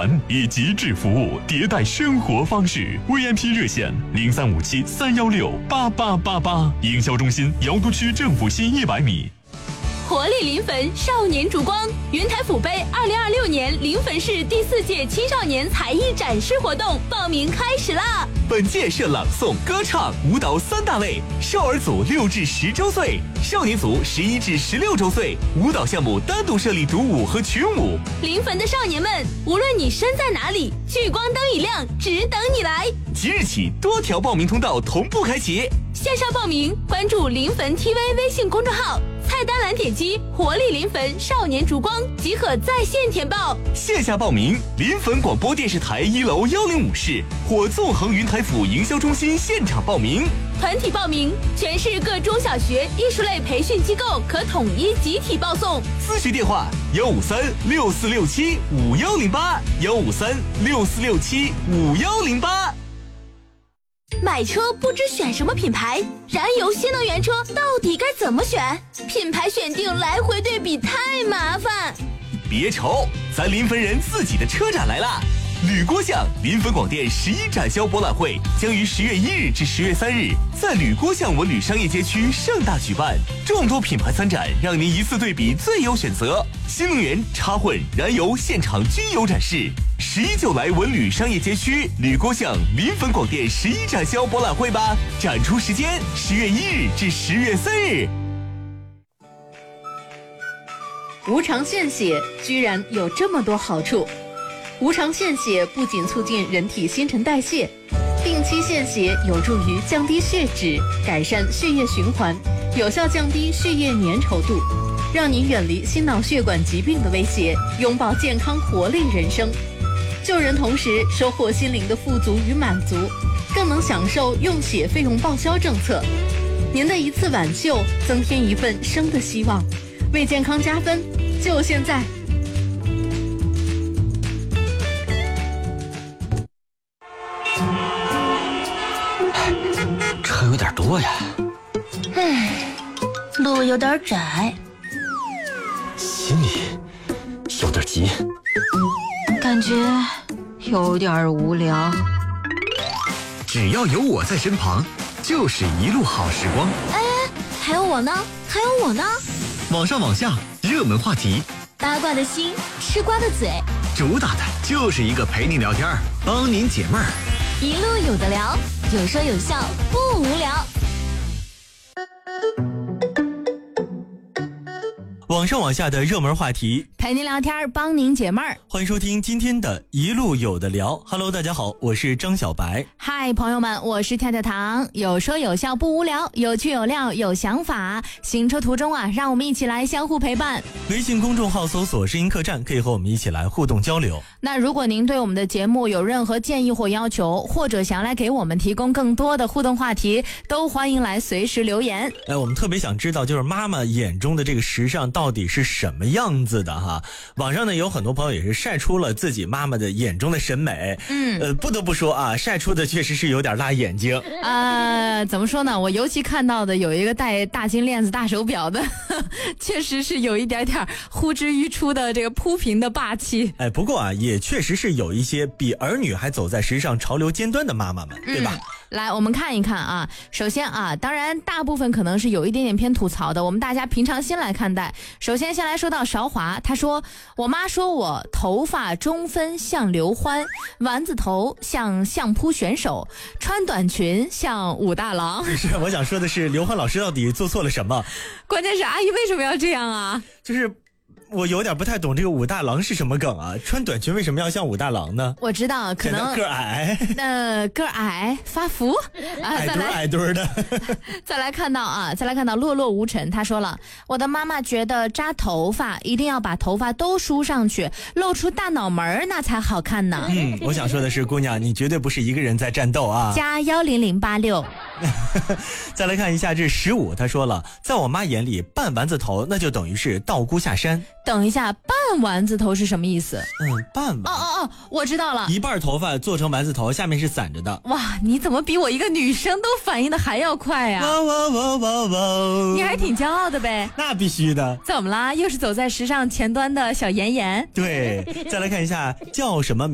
团，以极致服务迭代生活方式。VIP 热线035731688888，营销中心瑶都区政府西100米。 活力临汾少年烛光云台府杯2026年临汾市第4届青少年才艺展示活动报名开始啦！ 本届设朗诵、歌唱、舞蹈3大类，少儿组6至10周岁，少年组11至16周岁，舞蹈项目单独设立独舞和群舞。 临汾的少年们，无论你身在哪里，聚光灯一亮，只等你来。 即日起，多条报名通道同步开启。 线上报名，关注临汾 TV 微信公众号，菜单栏点击活力临汾少年烛光即可在线填报。 线下报名，临汾广播电视台1楼105室或纵横云台府营销中心现场报名。 团体报名，全市各中小学艺术类培训机构可统一集体报送。 咨询电话15364675108，15364675108。 买车不知选什么品牌，燃油新能源车到底该怎么选？品牌选定来回对比太麻烦。 别愁，咱临汾人自己的车展来了！吕郭巷临汾广电11展销博览会将于10月1日至10月3日在吕郭巷文旅商业街区盛大举办，众多品牌参展，让您一次对比最优选择。新能源、插混、燃油现场均有展示。11就来文旅商业街区吕郭巷临汾广电11展销博览会吧！展出时间10月1日至10月3日。 无偿献血居然有这么多好处。无偿献血不仅促进人体新陈代谢，定期献血有助于降低血脂，改善血液循环，有效降低血液粘稠度，让您远离心脑血管疾病的威胁，拥抱健康活力人生。救人同时收获心灵的富足与满足，更能享受用血费用报销政策。您的一次挽救，增添一份生的希望，为健康加分，就现在！ 车有点多呀， 路有点窄， 心里有点急， 感觉有点无聊。 只要有我在身旁，就是一路好时光。 还有我呢，还有我呢。 网上网下，热门话题， 八卦的心，吃瓜的嘴， 主打的就是一个陪你聊天，帮您解闷儿。 一路有的聊，有说有笑，不无聊。 网上网下的热门话题， 陪您聊天，帮您解闷儿。 欢迎收听今天的一路有的聊。Hello， 大家好，我是张小白。 嗨，朋友们，我是跳跳糖。有说有笑不无聊，有趣有料有想法。行车途中啊，让我们一起来相互陪伴。 微信公众号搜索声音客栈，可以和我们一起来互动交流。 那如果您对我们的节目有任何建议或要求，或者想要来给我们提供更多的互动话题，都欢迎来随时留言。 我们特别想知道，就是妈妈眼中的这个时尚到底是什么样子的哈？网上呢有很多朋友也是晒出了自己妈妈的眼中的审美。不得不说啊，晒出的确实是有点辣眼睛。 怎么说呢？我尤其看到的有一个戴大金链子、大手表的，确实是有一点点呼之欲出的这个铺平的霸气。 不过啊，也确实是有一些比儿女还走在时尚潮流尖端的妈妈们，对吧？ 来，我们看一看啊。首先啊，当然大部分可能是有一点点偏吐槽的，我们大家平常心来看待。首先先来说到韶华，他说我妈说我头发中分像刘欢，丸子头像相扑选手，穿短裙像武大郎。 是，我想说的是刘欢老师到底做错了什么？ 关键是阿姨为什么要这样啊？ 就是我有点不太懂这个武大郎是什么梗啊？穿短裙为什么要像武大郎呢？ 我知道，可能个矮， 个矮发福啊， 矮墩的。 再来看到落落无尘，他说了，我的妈妈觉得扎头发一定要把头发都梳上去，露出大脑门那才好看呢。 我想说的是，姑娘，你绝对不是一个人在战斗啊！ 加10086。 再来看一下这15，他说了，在我妈眼里，半丸子头那就等于是道姑下山。 等一下，半丸子头是什么意思？ 半丸。 我知道了， 一半头发做成丸子头，下面是散着的。 哇，你怎么比我一个女生都反应的还要快啊？你还挺骄傲的呗？ 那必须的。 怎么啦？又是走在时尚前端的小妍妍？ 对，再来看一下叫什么